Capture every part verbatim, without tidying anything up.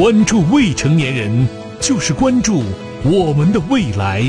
关注未成年人，就是关注我们的未来。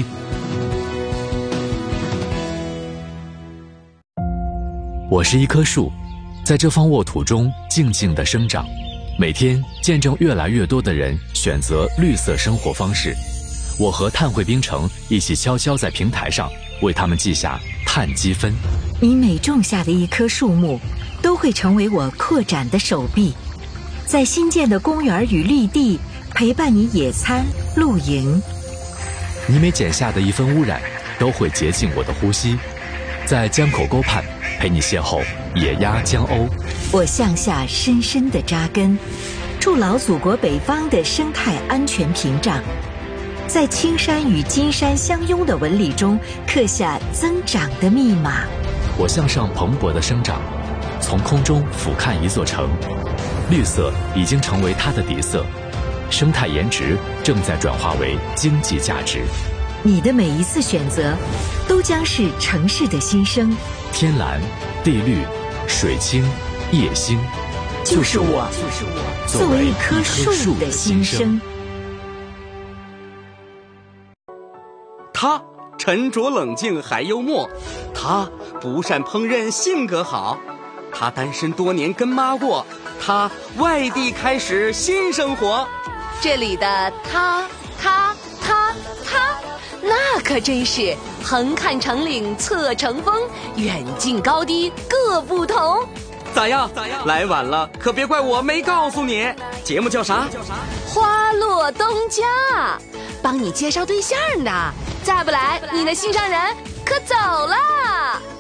我是一棵树，在这方沃土中静静地生长，每天见证越来越多的人选择绿色生活方式。我和碳汇冰城一起悄悄在平台上为他们记下碳积分。 你每种下的一棵树木，都会成为我扩展的手臂，在新建的公园与绿地陪伴你野餐露营。 你每剪下的一分污染，都会洁净我的呼吸，在江口沟畔陪你邂逅野鸭江鸥。 我向下深深地扎根，筑牢祖国北方的生态安全屏障，在青山与金山相拥的纹理中刻下增长的密码。 我向上蓬勃地生长，从空中俯瞰一座城，绿色已经成为它的底色，生态颜值正在转化为经济价值。 你的每一次选择，都将是城市的新生。 天蓝、地绿、水清、夜星， 就是我，就是我，作为一棵树的心声。 他沉着冷静还幽默，他不善烹饪性格好，他单身多年跟妈过，他外地开始新生活。 这里的他他他他，那可真是横看成岭侧成峰，远近高低各不同。 咋样？咋样？来晚了可别怪我没告诉你。节目叫啥？ 花落东家，帮你介绍对象呢。再不来，你的心上人可走了。